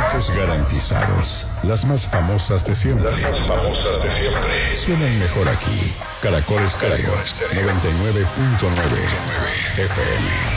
Éxitos garantizados. Las más famosas de siempre. Suenan mejor aquí. Caracol Estéreo 99.9 FM.